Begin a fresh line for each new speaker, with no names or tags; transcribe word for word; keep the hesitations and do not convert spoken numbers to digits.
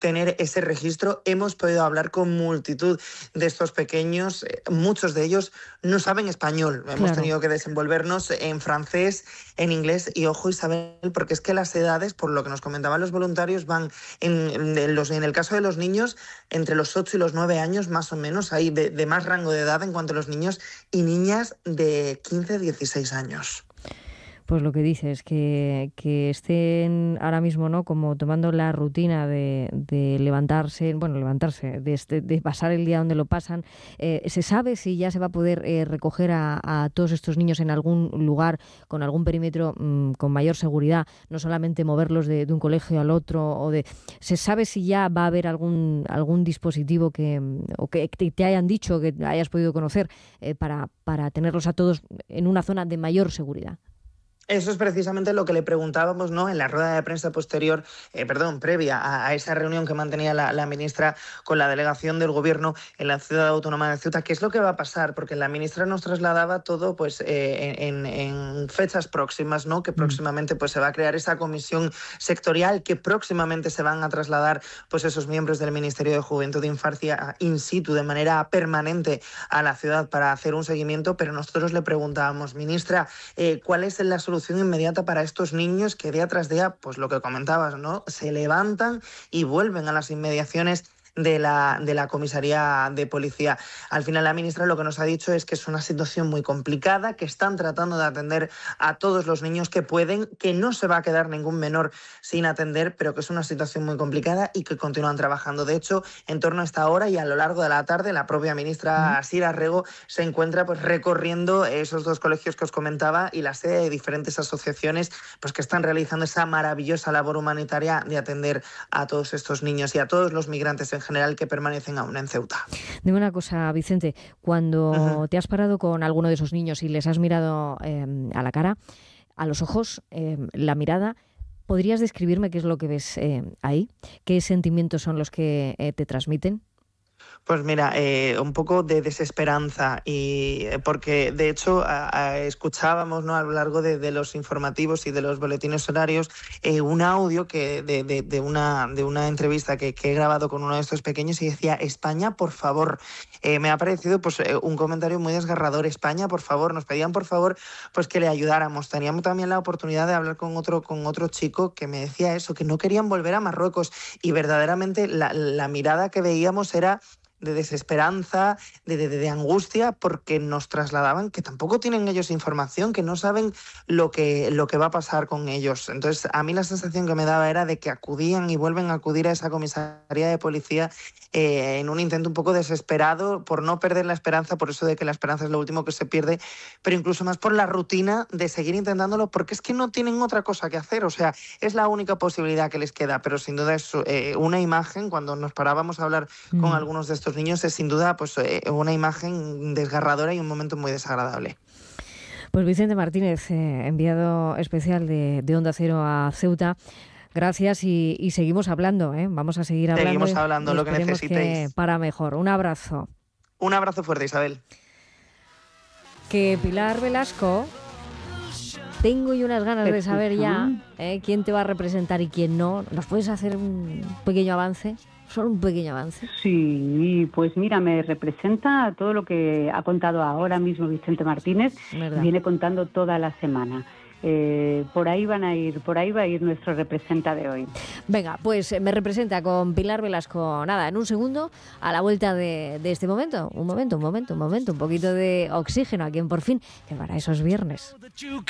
tener ese registro. Hemos podido hablar con multitud de estos pequeños, muchos de ellos no saben español, claro. Hemos tenido que desenvolvernos en francés, en inglés y ojo Isabel, porque es que las edades, por lo que nos comentaban los voluntarios, van en, en, los, en el caso de los niños entre los ocho y los nueve años más o menos, hay de, de más rango de edad en cuanto a los niños y niñas de quince a dieciséis años.
Pues lo que dices, que, que estén ahora mismo, ¿no?, como tomando la rutina de, de levantarse, bueno, levantarse, de, este, de pasar el día donde lo pasan. Eh, ¿Se sabe si ya se va a poder eh, recoger a, a todos estos niños en algún lugar, con algún perímetro mmm, con mayor seguridad? No solamente moverlos de, de un colegio al otro, o de, ¿se sabe si ya va a haber algún, algún dispositivo que, o que te, te hayan dicho, que hayas podido conocer, eh, para, para tenerlos a todos en una zona de mayor seguridad?
Eso es precisamente lo que le preguntábamos, ¿no?, en la rueda de prensa posterior, eh, perdón, previa a, a esa reunión que mantenía la, la ministra con la delegación del Gobierno en la Ciudad Autónoma de Ceuta. ¿Qué es lo que va a pasar? Porque la ministra nos trasladaba todo, pues, eh, en, en fechas próximas, ¿no?, que próximamente pues, se va a crear esa comisión sectorial, que próximamente se van a trasladar pues, esos miembros del Ministerio de Juventud e Infancia in situ, de manera permanente, a la ciudad para hacer un seguimiento. Pero nosotros le preguntábamos, ministra, eh, ¿cuál es la solución inmediata para estos niños que día tras día, pues lo que comentabas, ¿no?, se levantan y vuelven a las inmediaciones de la, de la comisaría de policía? Al final la ministra lo que nos ha dicho es que es una situación muy complicada, que están tratando de atender a todos los niños que pueden, que no se va a quedar ningún menor sin atender, pero que es una situación muy complicada y que continúan trabajando. De hecho, en torno a esta hora y a lo largo de la tarde, la propia ministra Sira Rego se encuentra pues recorriendo esos dos colegios que os comentaba y la sede de diferentes asociaciones pues que están realizando esa maravillosa labor humanitaria de atender a todos estos niños y a todos los migrantes en general que permanecen aún en Ceuta.
Dime una cosa, Vicente, cuando uh-huh. te has parado con alguno de esos niños y les has mirado eh, a la cara, a los ojos, eh, la mirada, ¿podrías describirme qué es lo que ves eh, ahí? ¿Qué sentimientos son los que eh, te transmiten?
Pues mira, eh, un poco de desesperanza, y porque de hecho a, a, escuchábamos, ¿no?, a lo largo de, de los informativos y de los boletines horarios eh, un audio que de, de, de, una, de una entrevista que, que he grabado con uno de estos pequeños y decía: España, por favor. Eh, me ha parecido pues eh, un comentario muy desgarrador. España, por favor. Nos pedían por favor pues que le ayudáramos. Teníamos también la oportunidad de hablar con otro, con otro chico que me decía eso, que no querían volver a Marruecos, y verdaderamente la, la mirada que veíamos era de desesperanza, de, de, de angustia, porque nos trasladaban que tampoco tienen ellos información, que no saben lo que, lo que va a pasar con ellos. Entonces, a mí la sensación que me daba era de que acudían y vuelven a acudir a esa comisaría de policía eh, en un intento un poco desesperado por no perder la esperanza, por eso de que la esperanza es lo último que se pierde, pero incluso más por la rutina de seguir intentándolo, porque es que no tienen otra cosa que hacer. O sea, es la única posibilidad que les queda, pero sin duda es eh, una imagen, cuando nos parábamos a hablar mm. con algunos de estos niños, es sin duda pues eh, una imagen desgarradora y un momento muy desagradable.
Pues Vicente Martínez, eh, enviado especial de, de Onda Cero a Ceuta, gracias y, y seguimos hablando, ¿eh? Vamos a seguir hablando.
Seguimos hablando, y, y lo que necesitéis.
Que para mejor. Un abrazo.
Un abrazo fuerte, Isabel.
Que Pilar Velasco, tengo yo unas ganas de saber ya eh, quién te va a representar y quién no. ¿Nos puedes hacer un pequeño avance? Solo un pequeño avance.
Sí, pues mira, me representa todo lo que ha contado ahora mismo Vicente Martínez, viene contando toda la semana. Eh, por ahí van a ir, por ahí va a ir nuestro representa de hoy.
Venga, pues me representa con Pilar Velasco, nada, en un segundo, a la vuelta de, de este momento. Un momento, un momento, un momento, un poquito de oxígeno a quien por fin, que para esos viernes.